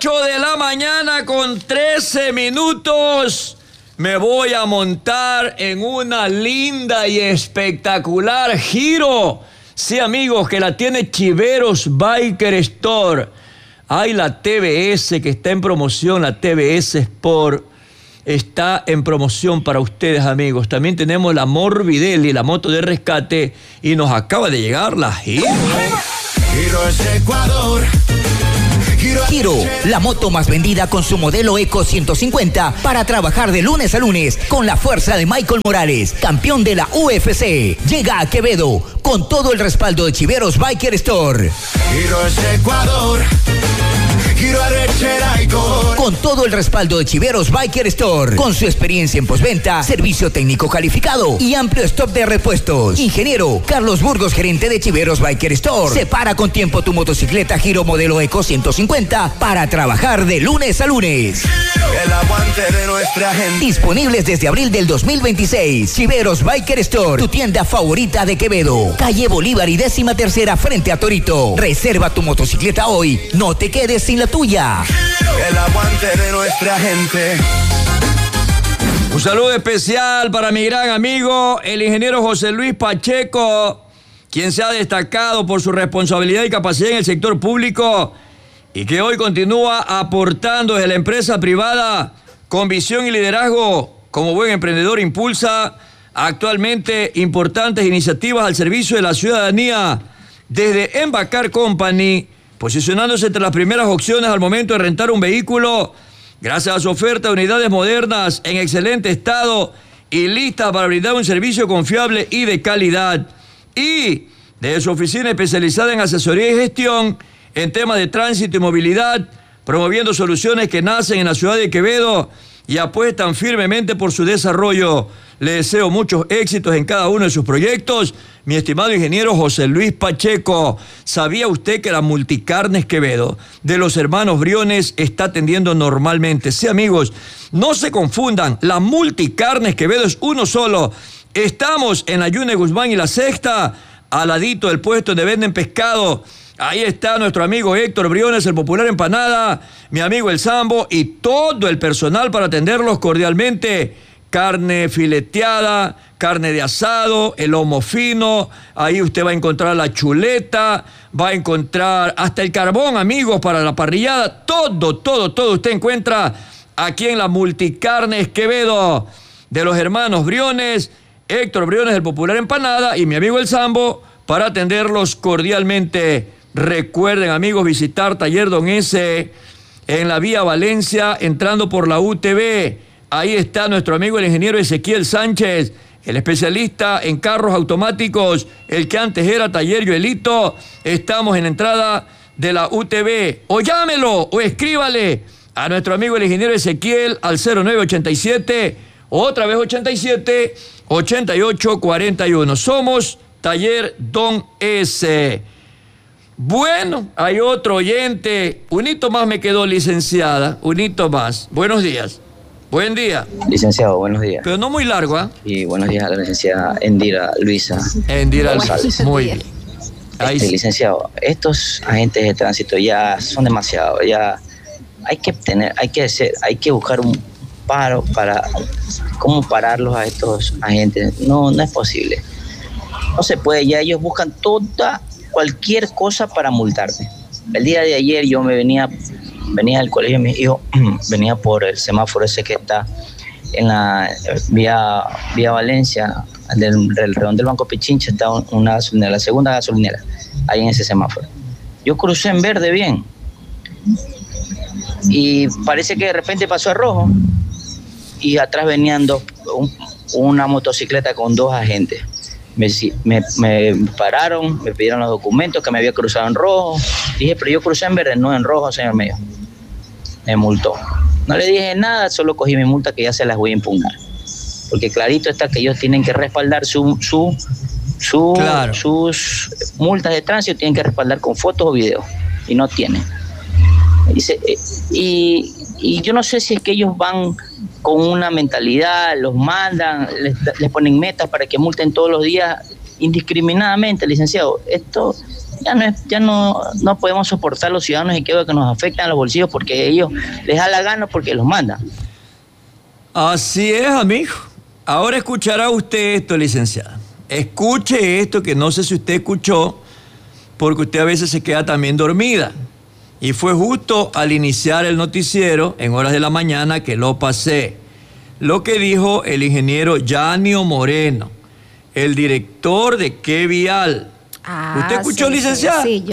8:13 a.m. Me voy a montar en una linda y espectacular Giro. Sí, amigos, que la tiene Chiveros Biker Store. Hay la TBS que está en promoción, la TBS Sport. Está en promoción para ustedes, amigos. También tenemos la Morbidelli, la moto de rescate. Y nos acaba de llegar la Giro. Giro es Ecuador. Giro, la moto más vendida con su modelo Eco 150 para trabajar de lunes a lunes con la fuerza de Michael Morales, campeón de la UFC. Llega a Quevedo con todo el respaldo de Chiveros Biker Store. Giro es Ecuador. Giro arrechera y gol. Con todo el respaldo de Chiveros Biker Store, con su experiencia en postventa, servicio técnico calificado y amplio stock de repuestos. Ingeniero Carlos Burgos, gerente de Chiveros Biker Store. Separa con tiempo tu motocicleta Giro modelo Eco 150 para trabajar de lunes a lunes. El aguante de nuestra gente. Disponibles desde abril del 2026. Chiveros Biker Store, tu tienda favorita de Quevedo. Calle Bolívar y 13ª frente a Torito. Reserva tu motocicleta hoy. No te quedes sin la tuya. El aguante de nuestra gente. Un saludo especial para mi gran amigo, el ingeniero José Luis Pacheco, quien se ha destacado por su responsabilidad y capacidad en el sector público y que hoy continúa aportando desde la empresa privada con visión y liderazgo. Como buen emprendedor impulsa actualmente importantes iniciativas al servicio de la ciudadanía, desde Embacar Company, posicionándose entre las primeras opciones al momento de rentar un vehículo, gracias a su oferta de unidades modernas en excelente estado y listas para brindar un servicio confiable y de calidad. Y desde su oficina especializada en asesoría y gestión en temas de tránsito y movilidad, promoviendo soluciones que nacen en la ciudad de Quevedo y apuestan firmemente por su desarrollo. Le deseo muchos éxitos en cada uno de sus proyectos, mi estimado ingeniero José Luis Pacheco. ¿Sabía usted que la Multicarnes Quevedo de los hermanos Briones está atendiendo normalmente? Sí, amigos, no se confundan, la Multicarnes Quevedo es uno solo. Estamos en la Yune Guzmán y la Sexta, al ladito del puesto donde venden pescado. Ahí está nuestro amigo Héctor Briones, el popular Empanada, mi amigo El Sambo y todo el personal para atenderlos cordialmente. Carne fileteada, carne de asado, el lomo fino, ahí usted va a encontrar la chuleta, va a encontrar hasta el carbón, amigos, para la parrillada. Todo usted encuentra aquí en la Multicarnes Quevedo de los hermanos Briones, Héctor Briones, el popular Empanada, y mi amigo El Sambo, para atenderlos cordialmente. Recuerden, amigos, visitar Taller Don S en la vía Valencia, entrando por la UTV. Ahí está nuestro amigo el ingeniero Ezequiel Sánchez, el especialista en carros automáticos, el que antes era Taller Joelito. Estamos en la entrada de la UTV. O llámelo o escríbale a nuestro amigo el ingeniero Ezequiel al 0987, otra vez 87, 8841. Somos Taller Don S. Bueno, hay otro oyente. Un hito más me quedó, licenciada. Un hito más. Buenos días. Buen día. Licenciado, buenos días. Pero no muy largo, ¿ah? Y buenos días a la licenciada Endira Luisa. Endira Luisa. Muy bien. Licenciado, estos agentes de tránsito ya son demasiados. Ya hay que buscar un paro para cómo pararlos a estos agentes. No es posible. No se puede. Ya ellos buscan cualquier cosa para multarte. El día de ayer yo venía del colegio de mis hijos, venía por el semáforo ese que está en la vía Valencia, del redondel del Banco Pichincha, está una gasolinera, la segunda gasolinera, ahí en ese semáforo. Yo crucé en verde bien y parece que de repente pasó a rojo y atrás venían una motocicleta con dos agentes. Me pararon, me pidieron los documentos, que me había cruzado en rojo. Dije, pero yo crucé en verde, no en rojo, señor mío. Me multó. No le dije nada, solo cogí mi multa, que ya se las voy a impugnar. Porque clarito está que ellos tienen que respaldar claro, sus multas de tránsito, tienen que respaldar con fotos o videos, y no tienen. Y yo no sé si es que ellos van con una mentalidad, los mandan, les ponen metas para que multen todos los días indiscriminadamente, licenciado. Esto no podemos soportar los ciudadanos y que nos afectan a los bolsillos porque ellos les da la gana porque los mandan. Así es, amigo. Ahora escuchará usted esto, licenciada. Escuche esto que no sé si usted escuchó, porque usted a veces se queda también dormida. Y fue justo al iniciar el noticiero, en horas de la mañana, que lo pasé. Lo que dijo el ingeniero Yanio Moreno, el director de Qué Vial. ¿Usted escuchó, sí, licenciada? Sí,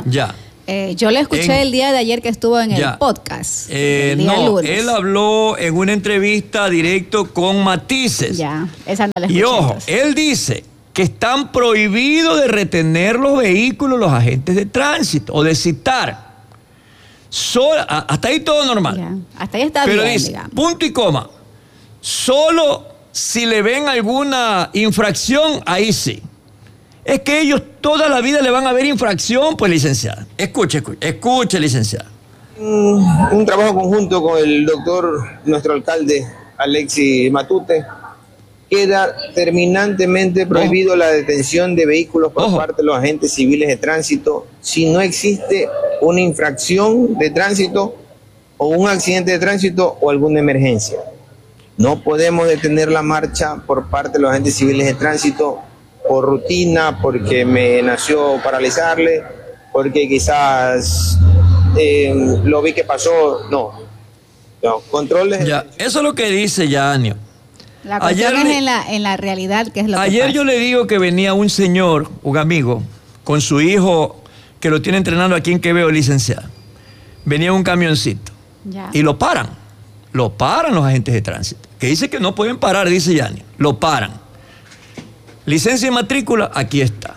yo le escuché el día de ayer que estuvo en el podcast. El día lunes. Él habló en una entrevista directo con Matices. Ya, esa no la escuché. Y ojo, entonces. él dice que están prohibidos de retener los vehículos los agentes de tránsito o de citar. Hasta ahí todo normal. Ya, hasta ahí está Pero bien, dice, digamos. punto y coma, solo si le ven alguna infracción, ahí sí. Es que ellos toda la vida le van a ver infracción, pues, licenciada. Escuche, licenciada. Un trabajo conjunto con el doctor, nuestro alcalde, Alexis Matute. Queda terminantemente prohibido la detención de vehículos por parte de los agentes civiles de tránsito si no existe una infracción de tránsito o un accidente de tránsito o alguna emergencia. No podemos detener la marcha por parte de los agentes civiles de tránsito por rutina, porque me nació paralizarle, porque quizás lo vi que pasó. No, controles. Ya, eso es lo que dice Yanio. La cuestión es en la realidad, que es lo que Ayer pasa. yo le digo que venía un señor, un amigo, con su hijo que lo tiene entrenando aquí en Quevedo, licenciado. Venía un camioncito Ya. y lo paran los agentes de tránsito, que dice que no pueden parar, dice Yanio, lo paran. Licencia y matrícula, aquí está.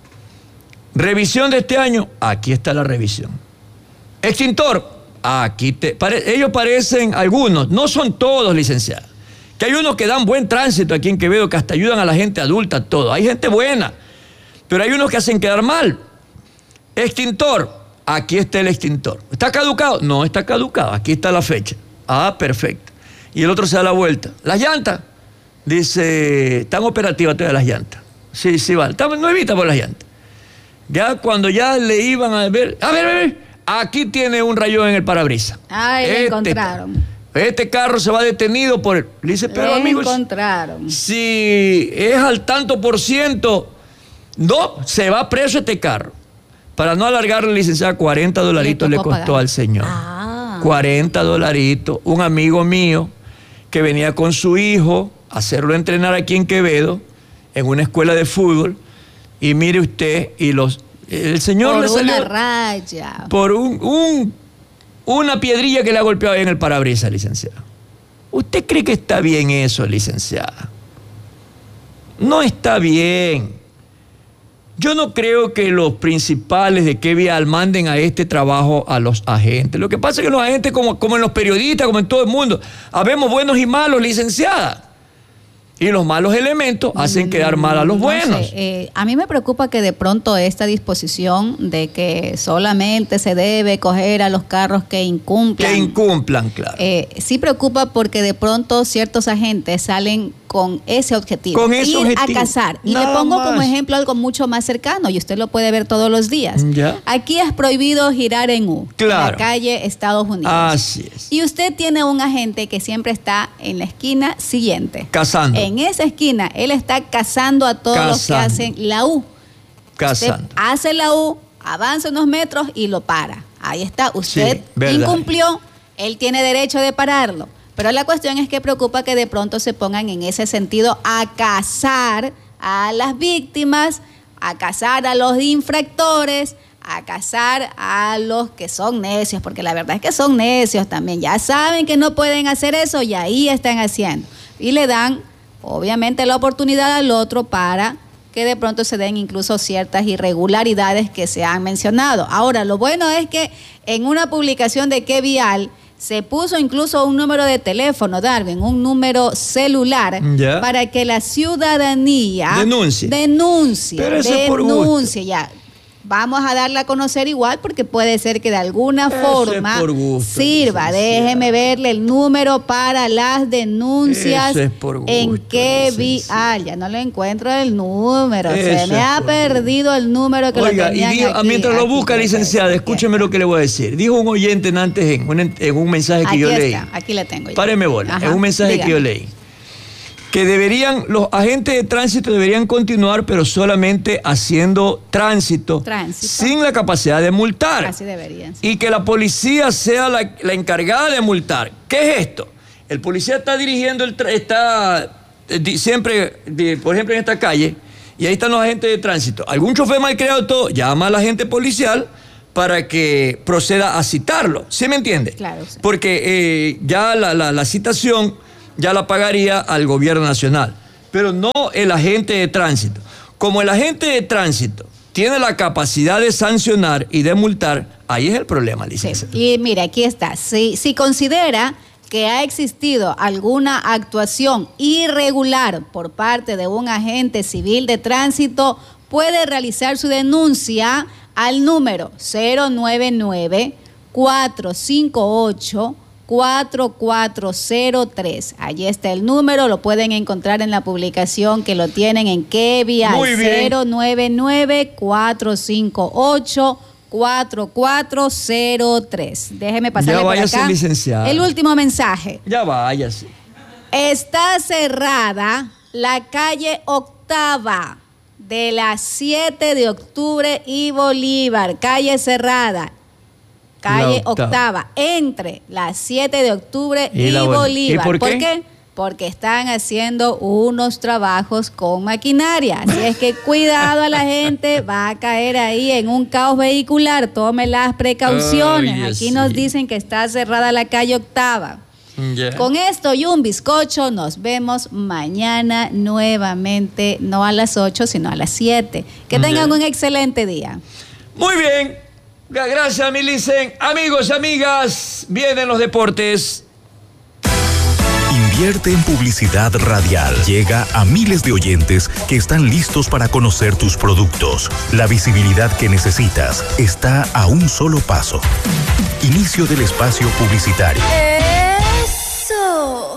Revisión de este año, aquí está la revisión. Extintor, ellos parecen algunos, no son todos, licenciados. Que hay unos que dan buen tránsito aquí en Quevedo, que hasta ayudan a la gente adulta, todo. Hay gente buena, pero hay unos que hacen quedar mal. Extintor, aquí está el extintor. ¿Está caducado? No está caducado, aquí está la fecha. Perfecto. Y el otro se da la vuelta. Las llantas, dice, están operativas todas las llantas. Sí, vale. No evita por las llantas. Ya cuando ya le iban a ver, a ver, aquí tiene un rayón en el parabrisas. Le encontraron. Este carro se va detenido por él. Le dice, pero amigos, encontraron. Si es al tanto por ciento, no, se va preso este carro. Para no alargarle, licenciada, $40 le costó pagar al señor. $40. Un amigo mío que venía con su hijo a hacerlo entrenar aquí en Quevedo, en una escuela de fútbol, y mire usted, el señor le salió una raya. por una piedrilla que le ha golpeado ahí en el parabrisas, licenciada. ¿Usted cree que está bien eso, licenciada? No está bien. Yo no creo que los principales de Qué Vial manden a este trabajo a los agentes. Lo que pasa es que los agentes, como en los periodistas, como en todo el mundo, habemos buenos y malos, licenciada. Y los malos elementos hacen quedar mal a los buenos. No sé, a mí me preocupa que de pronto esta disposición de que solamente se debe coger a los carros que incumplan. Que incumplan, claro. Sí preocupa porque de pronto ciertos agentes salen con ese objetivo. Con ese ir objetivo. a cazar. Y Nada le pongo más. como ejemplo algo mucho más cercano y usted lo puede ver todos los días. Ya. Aquí es prohibido girar en U. Claro. En la calle Estados Unidos. Así es. Y usted tiene un agente que siempre está en la esquina siguiente. Cazando. En esa esquina, él está cazando a todos los que hacen la U. Cazando. Usted hace la U, avanza unos metros y lo para. Ahí está, usted Sí, verdad. incumplió, él tiene derecho de pararlo. Pero la cuestión es que preocupa que de pronto se pongan en ese sentido a cazar a las víctimas, a cazar a los infractores, a cazar a los que son necios, porque la verdad es que son necios también. Ya saben que no pueden hacer eso y ahí están haciendo. Y le dan, obviamente, la oportunidad al otro para que de pronto se den incluso ciertas irregularidades que se han mencionado. Ahora, lo bueno es que en una publicación de Qué Vial se puso incluso un número de teléfono, Darwin, un número celular, Ya. para que la ciudadanía Denuncie. denuncie Pero eso es por gusto. ya. vamos a darla a conocer igual porque puede ser que de alguna forma sirva. Déjeme verle el número para las denuncias. ¿En qué vía? Ya no le encuentro el número. Se me ha perdido el número que lo tenían aquí. Mientras lo busca, licenciada, escúcheme lo que le voy a decir. Dijo un oyente antes en un mensaje que yo leí. Aquí le tengo. Páreme bola. En un mensaje que yo leí. Que los agentes de tránsito deberían continuar, pero solamente haciendo tránsito. Sin la capacidad de multar. Así deberían. Y que la policía sea la encargada de multar. ¿Qué es esto? El policía está dirigiendo, siempre, por ejemplo, en esta calle, y ahí están los agentes de tránsito. Algún chofer malcriado todo llama al agente policial para que proceda a citarlo. ¿Sí me entiende? Claro. Sí. Porque ya la citación ya la pagaría al gobierno nacional, pero no el agente de tránsito. Como el agente de tránsito tiene la capacidad de sancionar y de multar, ahí es el problema, licenciada. Sí. Y mire, aquí está. Si considera que ha existido alguna actuación irregular por parte de un agente civil de tránsito, puede realizar su denuncia al número 099-458-4403. Allí está el número, lo pueden encontrar en la publicación que lo tienen en qué vía. 099-458-4403. Déjeme pasarle por acá. Licenciada. El último mensaje. Ya váyase. Está cerrada la calle Octava de la 7 de octubre y Bolívar. Calle cerrada. Calle Octava, entre la 7 de octubre y Bolívar. ¿Y por qué? Porque están haciendo unos trabajos con maquinaria. Así es que cuidado a la gente, va a caer ahí en un caos vehicular. Tome las precauciones. Aquí nos dicen que está cerrada la calle Octava. Yeah. Con esto y un bizcocho, nos vemos mañana nuevamente, no a las 8, sino a las 7. Que tengan un excelente día. Muy bien. Gracias, mi licen. Amigos y amigas, vienen los deportes. Invierte en publicidad radial. Llega a miles de oyentes que están listos para conocer tus productos. La visibilidad que necesitas está a un solo paso. Inicio del espacio publicitario. ¡Eso!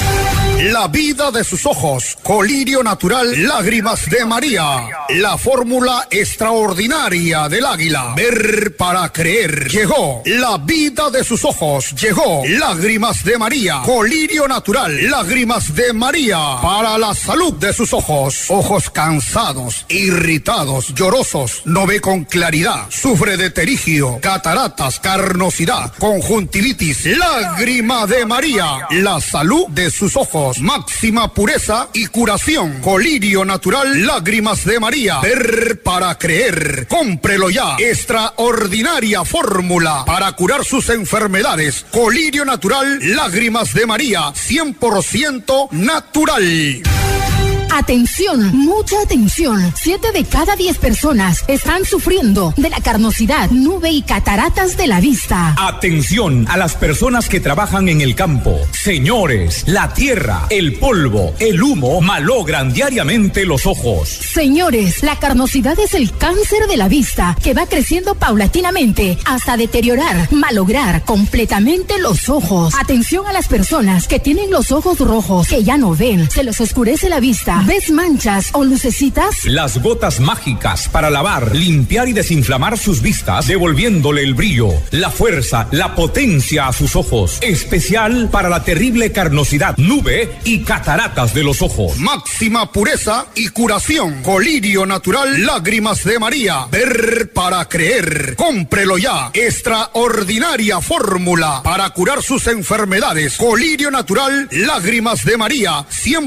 La vida de sus ojos, colirio natural, lágrimas de María. La fórmula extraordinaria del águila. Ver para creer. Llegó la vida de sus ojos. Llegó lágrimas de María. Colirio natural, lágrimas de María. Para la salud de sus ojos. Ojos cansados, irritados, llorosos. No ve con claridad. Sufre de terigio, cataratas, carnosidad, conjuntivitis. Lágrima de María. La salud de sus ojos. Máxima pureza y curación. Colirio natural, lágrimas de María. Ver para creer. Cómprelo ya. Extraordinaria fórmula para curar sus enfermedades. Colirio natural, lágrimas de María. 100% natural. Atención, mucha atención. 7 de cada 10 personas están sufriendo de la carnosidad, nube y cataratas de la vista. Atención a las personas que trabajan en el campo. Señores, la tierra, el polvo, el humo malogran diariamente los ojos. Señores, la carnosidad es el cáncer de la vista que va creciendo paulatinamente hasta deteriorar, malograr completamente los ojos. Atención a las personas que tienen los ojos rojos, que ya no ven, se les oscurece la vista. ¿Ves manchas o lucecitas? Las gotas mágicas para lavar, limpiar y desinflamar sus vistas, devolviéndole el brillo, la fuerza, la potencia a sus ojos. Especial para la terrible carnosidad, nube y cataratas de los ojos. Máxima pureza y curación. Colirio natural, lágrimas de María. Ver para creer. Cómprelo ya. Extraordinaria fórmula para curar sus enfermedades. Colirio natural, lágrimas de María.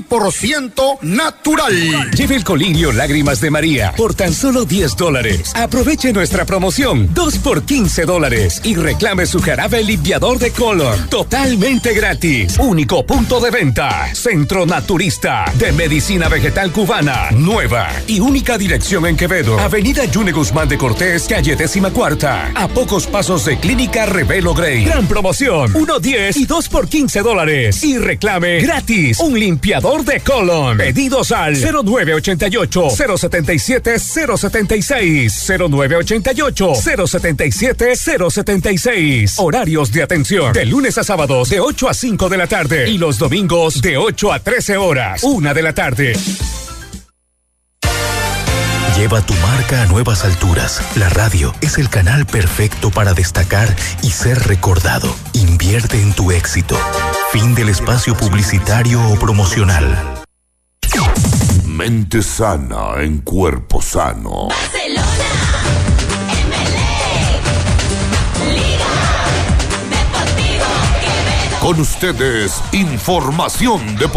100% natural. Lleve el colirio Lágrimas de María por tan solo $10. Aproveche nuestra promoción 2 por $15 y reclame su jarabe limpiador de color totalmente gratis. Único punto de venta. Centro Naturista de Medicina Vegetal Cubana. Nueva y única dirección en Quevedo. Avenida Yune Guzmán de Cortés, calle 14ª. A pocos pasos de Clínica Revelo Grey. Gran promoción. 1 $10 y 2 por $15. Y reclame gratis un limpiador de colon. Pedido Pedidos al 0988-077-076. 0988-077-076. Horarios de atención de lunes a sábados de 8 a 5 de la tarde y los domingos de 8 a 13 horas, 1 de la tarde. Lleva tu marca a nuevas alturas. La radio es el canal perfecto para destacar y ser recordado. Invierte en tu éxito. Fin del espacio publicitario o promocional. Mente sana en cuerpo sano. Barcelona, Emelec, Liga, Deportivo Quevedo. Con ustedes, información deportiva.